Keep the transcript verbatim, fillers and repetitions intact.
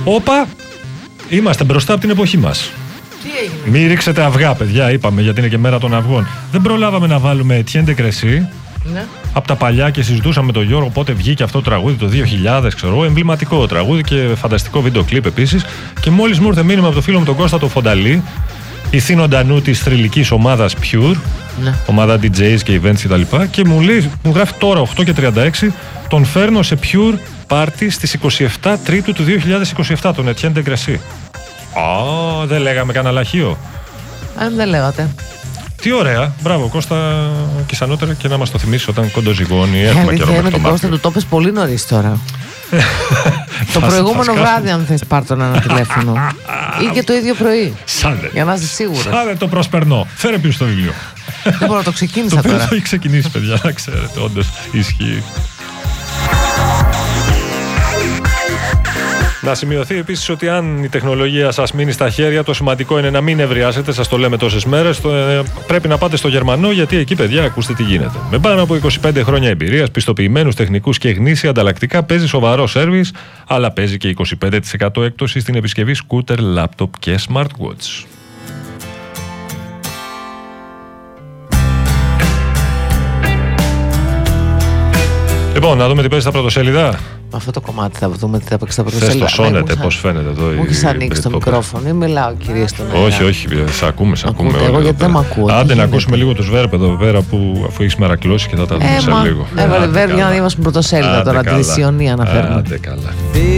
Όπα, είμαστε μπροστά από την εποχή μας. Μην ρίξετε αυγά, παιδιά, είπαμε, γιατί είναι και μέρα των αυγών. Δεν προλάβαμε να βάλουμε Etienne de Crécy. Ναι. Από τα παλιά και συζητούσαμε με τον Γιώργο πότε βγήκε αυτό το τραγούδι το δύο χιλιάδες, ξέρω, εμβληματικό τραγούδι και φανταστικό βίντεο κλιπ επίσης. Και μόλις μου ήρθε μήνυμα από το φίλο μου τον Κώστα το Φονταλή, ηθήνοντα νου της θρυλικής ομάδας Pure, ναι. ομάδα ντι τζέις και events κτλ. Και, και μου, λέει, μου γράφει τώρα οκτώ και τριάντα έξι, τον φέρνω σε Pure Party στις είκοσι επτά Τρίτου του δύο χιλιάδες είκοσι επτά, τον Etienne de Crécy. Α, δεν λέγαμε κανένα λαχείο. Αν δεν λέγατε. Τι ωραία, μπράβο Κώστα, κισανότερα και να μας το θυμίσεις όταν κοντοζυγώνει. Έχουμε καιρό μέχρι το Κώστα, του το πες πολύ νωρίς τώρα. Το προηγούμενο βράδυ, αν θες, πάρ' τον ένα τηλέφωνο. Ή και το ίδιο πρωί. Σάντε. Για να είσαι σίγουρος. Σάντε το προσπερνώ. Φέρε πίσω το βιβλίο. Δεν μπορώ να το ξεκίνησα τώρα. Το έχει ξεκινήσει, παιδιά, να ξέρετε. Όντως ισχύει. Να σημειωθεί επίσης ότι αν η τεχνολογία σας μείνει στα χέρια, το σημαντικό είναι να μην νευριάσετε, σας το λέμε τόσες μέρες. Το, ε, πρέπει να πάτε στο Γερμανό, γιατί εκεί, παιδιά, ακούστε τι γίνεται. Με πάνω από είκοσι πέντε χρόνια εμπειρίας, πιστοποιημένους τεχνικούς και γνήσια ανταλλακτικά, παίζει σοβαρό σέρβις, αλλά παίζει και είκοσι πέντε τοις εκατό έκπτωση στην επισκευή σκούτερ, λάπτοπ και smartwatch. Λοιπόν, να δούμε τι παίζει στα πρωτοσέλιδα. Με αυτό το κομμάτι θα δούμε τι θα παίξει στα πρωτοσέλιδα. Θες το σώνετε, πώς φαίνεται εδώ. Μου έχεις ανοίξει το μικρόφωνο ή μιλάω κυρίως στον αέρα. Όχι, όχι, σε ακούμε, σε ακούμε. Εγώ γιατί δεν με ακούω. Άντε να ακούσουμε λίγο τους Verb εδώ πέρα, που αφού έχεις μερακλώσει και θα τα δούμε σε λίγο. Έβαλε Verb για να δει μας πρωτοσέλιδα τώρα, τη δυσιονία να φέρνουμε. Άντε καλά.